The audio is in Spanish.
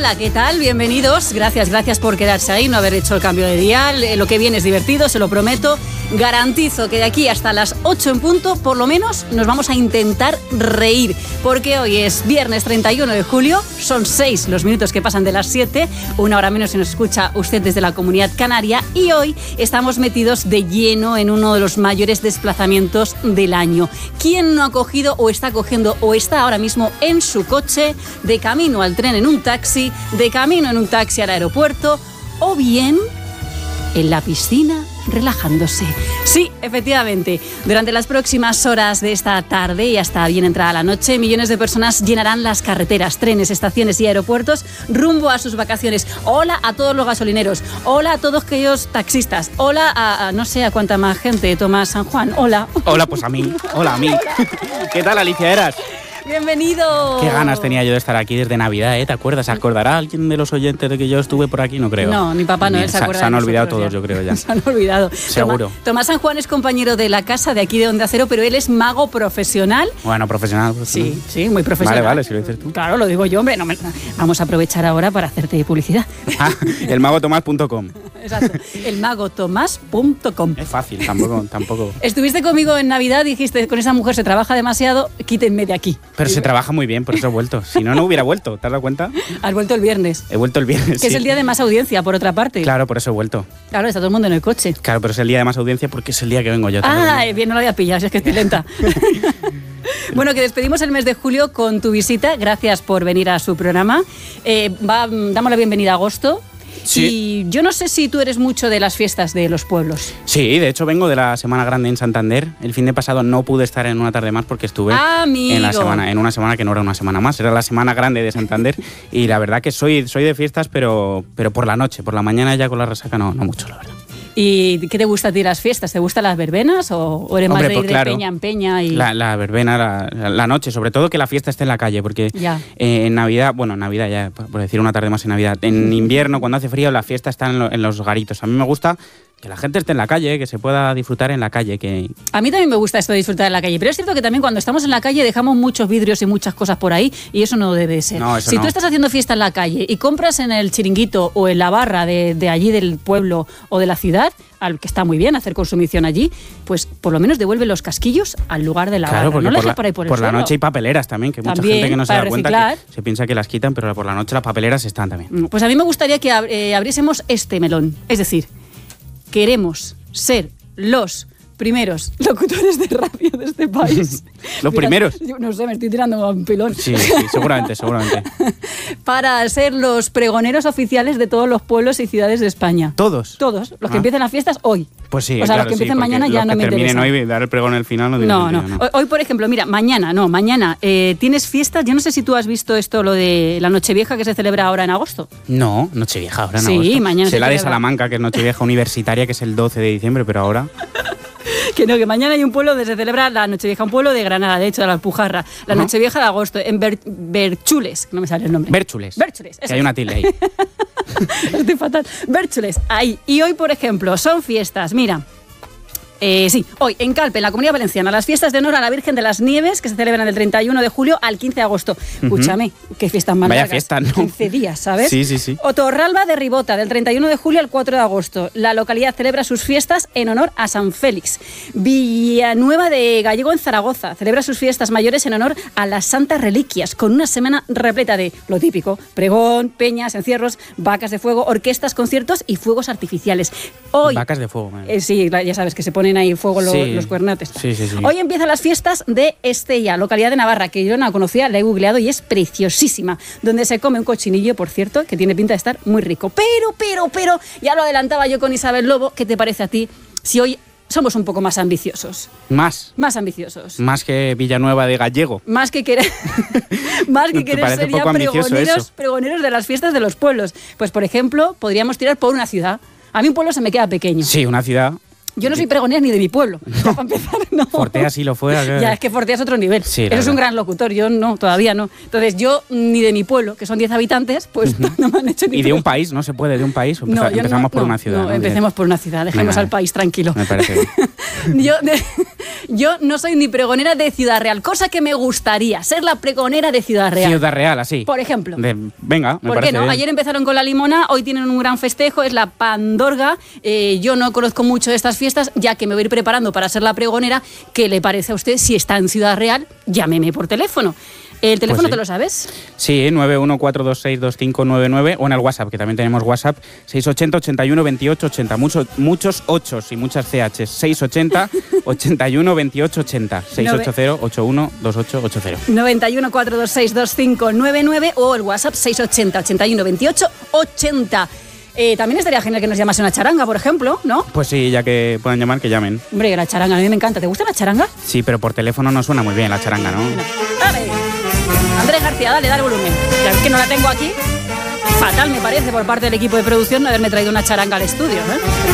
Hola, ¿qué tal? Bienvenidos. Gracias por quedarse ahí, no haber hecho el cambio de dial. Lo que viene es divertido, se lo prometo. Garantizo que de aquí hasta las 8 en punto, por lo menos, nos vamos a intentar reír. Porque hoy es viernes 31 de julio, son 6 los minutos que pasan de las 7, una hora menos si nos escucha usted desde la Comunidad Canaria, y hoy estamos metidos de lleno en uno de los mayores desplazamientos del año. ¿Quién no ha cogido o está cogiendo o está ahora mismo en su coche, de camino al tren en un taxi, de camino en un taxi al aeropuerto o bien en la piscina relajándose? Sí, efectivamente, durante las próximas horas de esta tarde y hasta bien entrada la noche, millones de personas llenarán las carreteras, trenes, estaciones y aeropuertos rumbo a sus vacaciones. Hola a todos los gasolineros, hola a todos aquellos taxistas, hola a no sé a cuánta más gente, Tomás San Juan, hola. Hola, pues a mí, hola a mí. ¿Qué tal, Alicia Eras? ¡Bienvenido! Qué ganas tenía yo de estar aquí desde Navidad, ¿eh? ¿Te acuerdas? ¿Se acordará alguien de los oyentes de que yo estuve por aquí? No creo. No, ni Papá Noel se acuerda. Se han olvidado todos, yo creo ya. Se han olvidado. Seguro. Tomás San Juan es compañero de la casa de aquí de Onda Cero, pero él es mago profesional. Bueno, profesional. Sí, muy profesional. Vale, si lo dices tú. Claro, lo digo yo, hombre. Vamos a aprovechar ahora para hacerte publicidad. Elmagotomás.com. Exacto, elmagotomás.com. Es fácil, tampoco. Estuviste conmigo en Navidad, dijiste, con esa mujer se trabaja demasiado, quítenme de aquí. Pero se trabaja muy bien, por eso he vuelto. Si no, no hubiera vuelto, ¿te has dado cuenta? Has vuelto el viernes. He vuelto el viernes, Que sí. Es el día de más audiencia, por otra parte. Claro, por eso he vuelto. Claro, está todo el mundo en el coche. Claro, pero es el día de más audiencia porque es el día que vengo yo. Bien, no lo había pillado, si es que estoy lenta. Bueno, que despedimos el mes de julio con tu visita. Gracias por venir a su programa. Damos la bienvenida a agosto. Sí. Y yo no sé si tú eres mucho de las fiestas de los pueblos. Sí, de hecho vengo de la Semana Grande en Santander. El fin de pasado no pude estar en una tarde más porque estuve en una semana que no era una semana más, era la Semana Grande de Santander. Y la verdad que soy de fiestas, pero por la noche, por la mañana ya con la resaca no mucho, la verdad. ¿Y qué te gusta a ti las fiestas? ¿Te gustan las verbenas o eres más de ir de peña en peña? Y... La verbena, la noche, sobre todo que la fiesta esté en la calle, porque en Navidad, Navidad ya, por decir una tarde más en Navidad, en invierno cuando hace frío la fiesta está en los garitos. A mí me gusta que la gente esté en la calle, que se pueda disfrutar en la calle. A mí también me gusta esto de disfrutar en la calle, pero es cierto que también cuando estamos en la calle dejamos muchos vidrios y muchas cosas por ahí y eso no debe ser. Si tú estás haciendo fiesta en la calle y compras en el chiringuito o en la barra de allí del pueblo o de la ciudad, al que está muy bien hacer consumición allí, pues por lo menos devuelve los casquillos al lugar de la barra. Porque no por la noche hay papeleras también, que mucha gente que no se da cuenta que se piensa que las quitan, pero por la noche las papeleras están también. Pues a mí me gustaría que abriésemos este melón, es decir, queremos ser los primeros locutores de radio de este país. ¿Los primeros? Yo no sé, me estoy tirando a un pilón. Sí, seguramente. Para ser los pregoneros oficiales de todos los pueblos y ciudades de España. ¿Todos? Todos. Los que empiecen las fiestas hoy. Pues sí, o sea, los que empiecen mañana ya no me interesa. Hoy dar el pregón al final no. Hoy, por ejemplo, mira, mañana tienes fiestas. Yo no sé si tú has visto esto, lo de la Nochevieja que se celebra ahora en agosto. No, Nochevieja ahora en agosto. Sí, mañana se la de Salamanca, que es Nochevieja universitaria, que es el 12 de diciembre, pero ahora... Que mañana hay un pueblo donde se celebra la Nochevieja, un pueblo de Granada, de hecho, de la Alpujarra, la Nochevieja de agosto, en Bérchules, no me sale el nombre. Bérchules. Que hay una tilde ahí. Estoy fatal. Bérchules, ahí. Y hoy, por ejemplo, son fiestas, mira. Hoy en Calpe, en la Comunidad Valenciana, las fiestas de honor a la Virgen de las Nieves que se celebran del 31 de julio al 15 de agosto. Escúchame, qué fiestas más largas. Vaya fiesta, ¿no? 15 días, ¿sabes? Sí. Otorralba de Ribota, del 31 de julio al 4 de agosto. La localidad celebra sus fiestas en honor a San Félix. Villanueva de Gallego, en Zaragoza, celebra sus fiestas mayores en honor a las Santas Reliquias, con una semana repleta de lo típico: pregón, peñas, encierros, vacas de fuego, orquestas, conciertos y fuegos artificiales. Hoy, vacas de fuego, madre. Sí, ya sabes que se ponen ahí fuego los cuernates. Sí. Hoy empiezan las fiestas de Estella, localidad de Navarra, que yo no la conocía, la he googleado y es preciosísima, donde se come un cochinillo, por cierto, que tiene pinta de estar muy rico. Pero, ya lo adelantaba yo con Isabel Lobo, ¿qué te parece a ti si hoy somos un poco más ambiciosos? Más ambiciosos. Más que Villanueva de Gallego. Más que querer ser ya pregoneros de las fiestas de los pueblos. Pues, por ejemplo, podríamos tirar por una ciudad. A mí un pueblo se me queda pequeño. Sí, una ciudad. Yo no soy pregonera ni de mi pueblo. Ya, para empezar, no. Fortea sí lo fue. Ya, es que Fortea es otro nivel. Sí, es un gran locutor, yo no, todavía no. Entonces, yo ni de mi pueblo, que son 10 habitantes, pues no me han hecho ni... ¿Y de un país? ¿No se puede de un país? Empezamos por una ciudad. No, empecemos por una ciudad, dejemos al país tranquilo. Me parece bien. Yo no soy ni pregonera de Ciudad Real, cosa que me gustaría, ser la pregonera de Ciudad Real. Ciudad Real, así. Por ejemplo. Venga, me ¿por parece qué no? bien. Ayer empezaron con la limona, hoy tienen un gran festejo, es la Pandorga. Yo no conozco mucho de estas fiestas, ya que me voy a ir preparando para ser la pregonera. ¿Qué le parece a usted? Si está en Ciudad Real, llámeme por teléfono. ¿El teléfono Pues sí. te lo sabes? Sí, 914262599 o en el WhatsApp, que también tenemos WhatsApp, 680 81 28 80. Muchos 8 y muchas CH. 680 81 28 80. 680 81 28 80. 91 426 2599 o el WhatsApp 680 81 28 80. También estaría genial que nos llamase una charanga, por ejemplo, ¿no? Pues sí, ya que puedan llamar, que llamen. Hombre, la charanga, a mí me encanta. ¿Te gusta la charanga? Sí, pero por teléfono no suena muy bien la charanga, ¿no? Dale. Andrés García, dale volumen. Ya ves que no la tengo aquí. Fatal me parece por parte del equipo de producción no haberme traído una charanga al estudio, ¿eh?